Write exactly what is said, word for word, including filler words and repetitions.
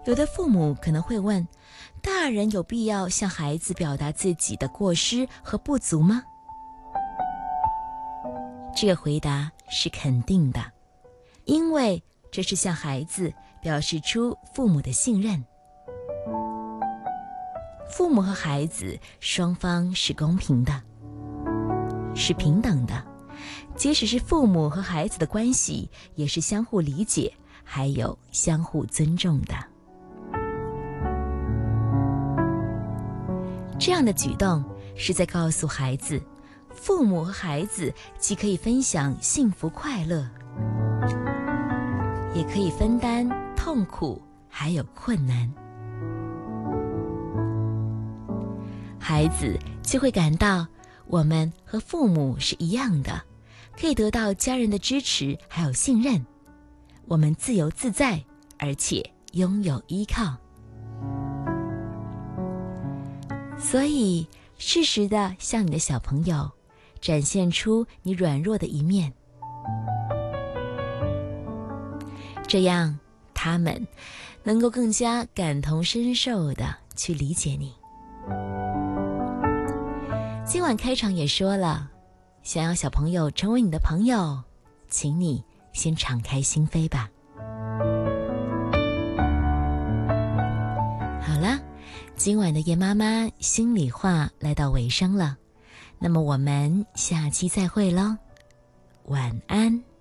有的父母可能会问，大人有必要向孩子表达自己的过失和不足吗？这个回答是肯定的，因为这是向孩子表示出父母的信任。父母和孩子双方是公平的，是平等的，即使是父母和孩子的关系，也是相互理解，还有相互尊重的。这样的举动是在告诉孩子，父母和孩子既可以分享幸福快乐，也可以分担痛苦还有困难。孩子就会感到我们和父母是一样的，可以得到家人的支持还有信任，我们自由自在，而且拥有依靠。所以适时地向你的小朋友展现出你软弱的一面，这样他们能够更加感同身受地去理解你。今晚开场也说了，想要小朋友成为你的朋友，请你先敞开心扉吧。好了，今晚的叶妈妈心里话来到尾声了，那么我们下期再会咯，晚安。